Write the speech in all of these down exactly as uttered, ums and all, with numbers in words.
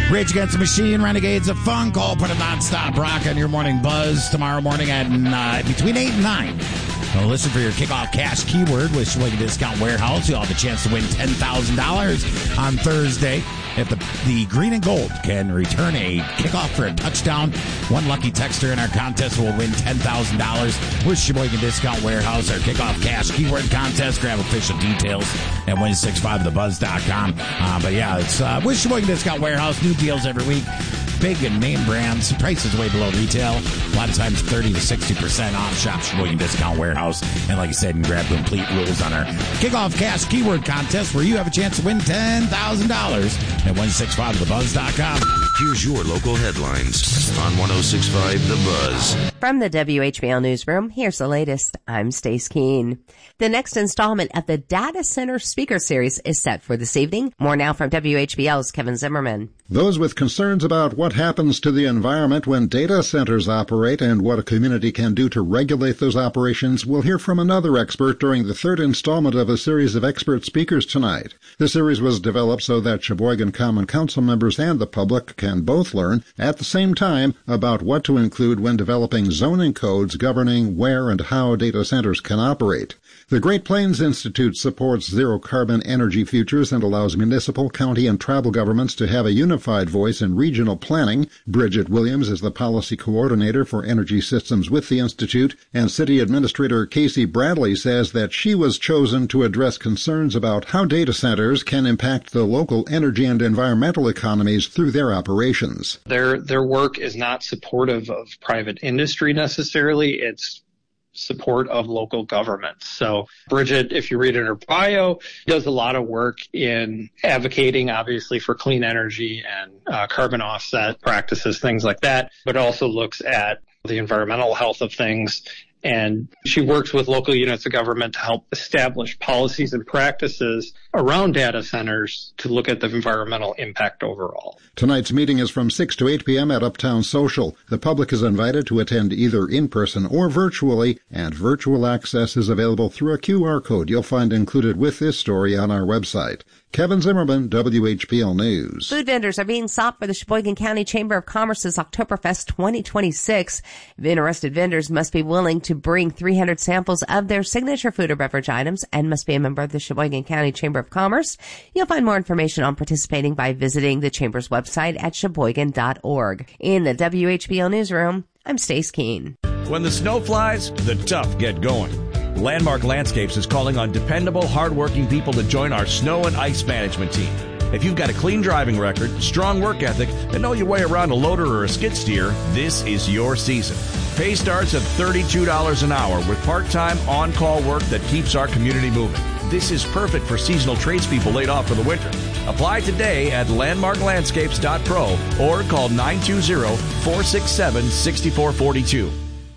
Rage Against the Machine, Renegades of Funk, all put a non-stop rock on your morning buzz tomorrow morning at uh, between eight and nine. Well, listen for your kickoff cash keyword with Sheboygan Discount Warehouse. You'll have a chance to win ten thousand dollars on Thursday. If the, the green and gold can return a kickoff for a touchdown, one lucky texter in our contest will win ten thousand dollars with Sheboygan Discount Warehouse. Our kickoff cash keyword contest. Grab official details at win six five the buzz dot com. Uh, but yeah, it's uh, with Sheboygan Discount Warehouse. New deals every week. Big and name brands. Prices way below retail. A lot of times thirty to sixty percent off. Shop Sheboygan Discount Warehouse. And like I said, you can grab complete rules on our kickoff cash keyword contest where you have a chance to win ten thousand dollars at one six five the buzz dot com. Here's your local headlines on one oh six point five The Buzz. From the W H B L Newsroom, here's the latest. I'm Stace Keene. The next installment of the Data Center Speaker Series is set for this evening. More now from W H B L's Kevin Zimmerman. Those with concerns about what happens to the environment when data centers operate and what a community can do to regulate those operations will hear from another expert during the third installment of a series of expert speakers tonight. The series was developed so that Sheboygan Common Council members and the public can both learn at the same time about what to include when developing zoning codes governing where and how data centers can operate. The Great Plains Institute supports zero-carbon energy futures and allows municipal, county, and tribal governments to have a unified voice in regional planning. Bridget Williams is the policy coordinator for energy systems with the Institute, and City Administrator Casey Bradley says that she was chosen to address concerns about how data centers can impact the local energy and environmental economies through their operations. Their, their work is not supportive of private industry necessarily. It's support of local governments. So Bridget, if you read in her bio, does a lot of work in advocating, obviously, for clean energy and uh, carbon offset practices, things like that, but also looks at the environmental health of things. And she works with local units of government to help establish policies and practices around data centers to look at the environmental impact overall. Tonight's meeting is from six to eight p.m. at Uptown Social. The public is invited to attend either in person or virtually, and virtual access is available through a Q R code you'll find included with this story on our website. Kevin Zimmerman, W H B L News. Food vendors are being sought for the Sheboygan County Chamber of Commerce's Oktoberfest twenty twenty-six. Interested vendors must be willing to bring three hundred samples of their signature food or beverage items and must be a member of the Sheboygan County Chamber of Commerce. You'll find more information on participating by visiting the Chamber's website at sheboygan dot org. In the W H B L Newsroom, I'm Stace Keene. When the snow flies, the tough get going. Landmark Landscapes is calling on dependable, hardworking people to join our snow and ice management team. If you've got a clean driving record, strong work ethic, and know your way around a loader or a skid steer, this is your season. Pay starts at thirty-two dollars an hour with part-time, on-call work that keeps our community moving. This is perfect for seasonal tradespeople laid off for the winter. Apply today at landmark landscapes dot pro or call nine two zero, four six seven, six four four two.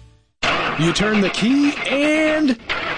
You turn the key and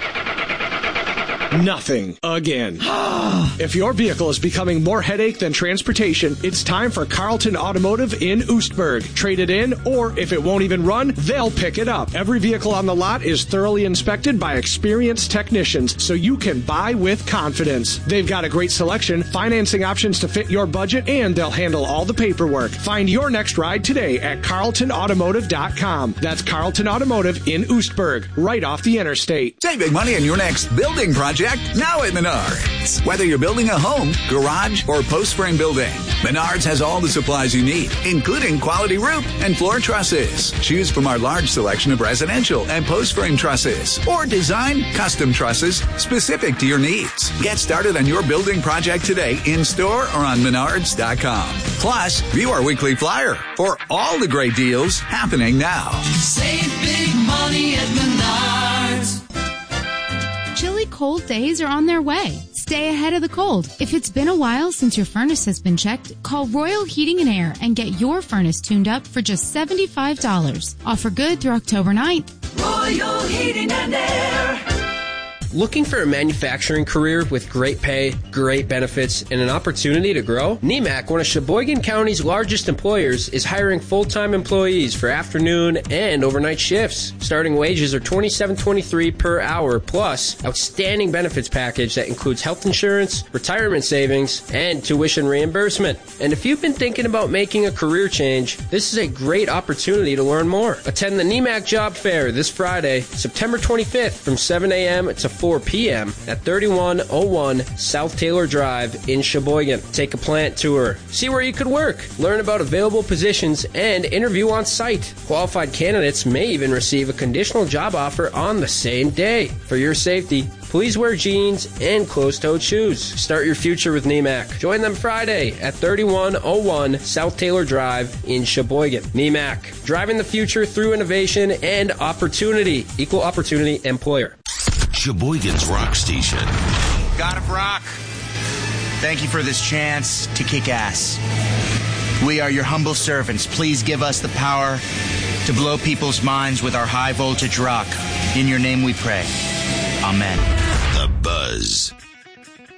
nothing again. If your vehicle is becoming more headache than transportation, it's time for Carlton Automotive in Oostburg. Trade it in, or if it won't even run, they'll pick it up. Every vehicle on the lot is thoroughly inspected by experienced technicians, so you can buy with confidence. They've got a great selection, financing options to fit your budget, and they'll handle all the paperwork. Find your next ride today at carlton automotive dot com. That's Carlton Automotive in Oostburg, right off the interstate. Save big money on your next building project now at Menards. Whether you're building a home, garage, or post-frame building, Menards has all the supplies you need, including quality roof and floor trusses. Choose from our large selection of residential and post-frame trusses, or design custom trusses specific to your needs. Get started on your building project today in-store or on menards dot com. Plus, view our weekly flyer for all the great deals happening now. Save big money at Menards. Chilly cold days are on their way. Stay ahead of the cold. If it's been a while since your furnace has been checked, call Royal Heating and Air and get your furnace tuned up for just seventy-five dollars. Offer good through October ninth. Royal Heating and Air. Looking for a manufacturing career with great pay, great benefits, and an opportunity to grow? N E M A C, one of Sheboygan County's largest employers, is hiring full-time employees for afternoon and overnight shifts. Starting wages are twenty-seven twenty-three per hour, plus outstanding benefits package that includes health insurance, retirement savings, and tuition reimbursement. And if you've been thinking about making a career change, this is a great opportunity to learn more. Attend the N E M A C Job Fair this Friday, September twenty-fifth from seven a.m. to four p.m. at thirty-one oh one South Taylor Drive in Sheboygan. Take a plant tour, see where you could work, learn about available positions, and interview on site. Qualified candidates may even receive a conditional job offer on the same day. For your safety, please wear jeans and closed-toed shoes. Start your future with N E M A C. Join them Friday at thirty-one oh one South Taylor Drive in Sheboygan. N E M A C, driving the future through innovation and opportunity. Equal opportunity employer. Sheboygan's Rock Station. God of Rock, thank you for this chance to kick ass. We are your humble servants. Please give us the power to blow people's minds with our high voltage rock. In your name we pray. Amen. The Buzz.